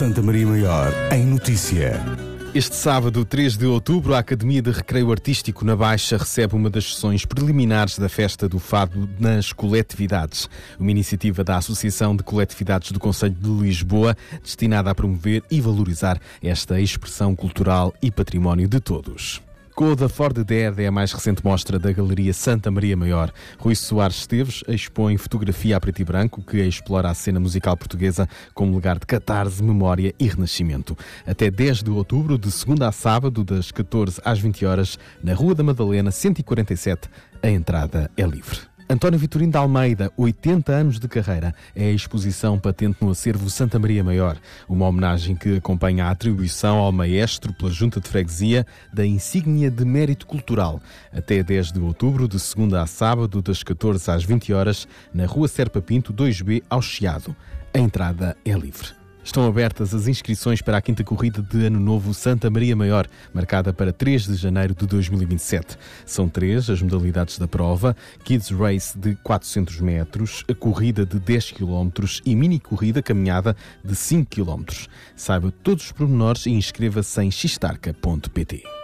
Santa Maria Maior em notícia. Este sábado, 3 de outubro, a Academia de Recreio Artístico na Baixa recebe uma das sessões preliminares da Festa do Fado nas coletividades. Uma iniciativa da Associação de Coletividades do Concelho de Lisboa, destinada a promover e valorizar esta expressão cultural e património de todos. Coda for the Dead é a mais recente mostra da Galeria Santa Maria Maior. Rui Soares Esteves expõe fotografia a preto e branco que explora a cena musical portuguesa como lugar de catarse, memória e renascimento. Até 10 de outubro, de segunda a sábado, das 14 às 20 horas, na Rua da Madalena, 147, a entrada é livre. António Vitorino de Almeida, 80 anos de carreira, é a exposição patente no acervo Santa Maria Maior, uma homenagem que acompanha a atribuição ao maestro pela Junta de Freguesia da insígnia de mérito cultural. Até 10 de outubro, de segunda a sábado, das 14 às 20 horas, na Rua Serpa Pinto, 2B, ao Chiado. A entrada é livre. Estão abertas as inscrições para a 5ª corrida de Ano Novo Santa Maria Maior, marcada para 3 de janeiro de 2027. São 3 as modalidades da prova: Kids Race de 400 metros, a corrida de 10 km e mini corrida caminhada de 5 km. Saiba todos os pormenores e inscreva-se em xtarca.pt.